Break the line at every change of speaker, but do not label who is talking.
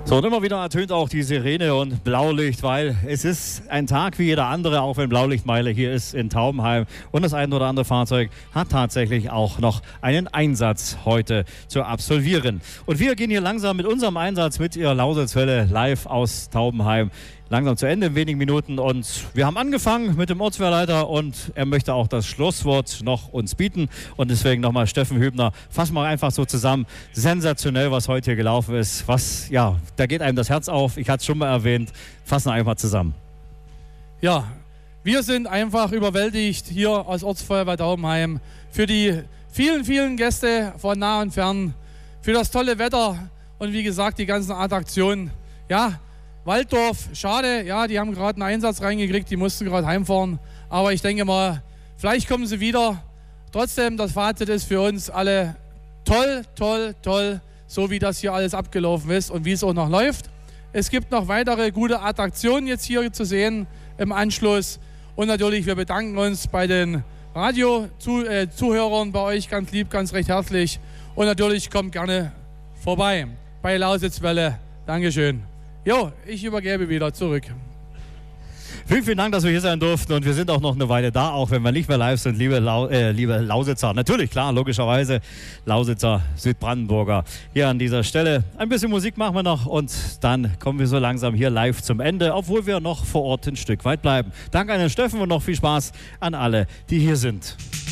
So, und immer wieder ertönt auch die Sirene und Blaulicht, weil es ist ein Tag wie jeder andere, auch wenn Blaulichtmeile hier ist in Taubenheim. Und das ein oder andere Fahrzeug hat tatsächlich auch noch einen Einsatz heute zu absolvieren. Und wir gehen hier langsam mit unserem Einsatz mit Ihrer Lausitzwelle live aus Taubenheim langsam zu Ende in wenigen Minuten. Und wir haben angefangen mit dem Ortswehrleiter und er möchte auch das Schlusswort noch uns bieten. Und deswegen nochmal Steffen Hübner, fassen wir einfach so zusammen. Sensationell, was heute hier gelaufen ist. Was, ja, da geht einem das Herz auf. Ich hatte es schon mal erwähnt. Fassen wir einfach zusammen.
Ja, wir sind einfach überwältigt hier aus Ortsfeuerwehr Taubenheim für die vielen, vielen Gäste von nah und fern, für das tolle Wetter und wie gesagt die ganzen Attraktionen. Ja, Walddorf, schade, ja, die haben gerade einen Einsatz reingekriegt, die mussten gerade heimfahren. Aber ich denke mal, vielleicht kommen sie wieder. Trotzdem, das Fazit ist für uns alle toll, toll, toll, so wie das hier alles abgelaufen ist und wie es auch noch läuft. Es gibt noch weitere gute Attraktionen jetzt hier zu sehen im Anschluss. Und natürlich, wir bedanken uns bei den Radio-Zuhörern bei euch ganz lieb, ganz recht herzlich. Und natürlich kommt gerne vorbei bei Lausitzwelle. Dankeschön. Jo, ich übergebe wieder zurück.
Vielen, vielen Dank, dass wir hier sein durften und wir sind auch noch eine Weile da, auch wenn wir nicht mehr live sind, liebe Lausitzer. Natürlich, klar, logischerweise, Lausitzer, Südbrandenburger. Hier an dieser Stelle ein bisschen Musik machen wir noch und dann kommen wir so langsam hier live zum Ende, obwohl wir noch vor Ort ein Stück weit bleiben. Danke an den Steffen und noch viel Spaß an alle, die hier sind.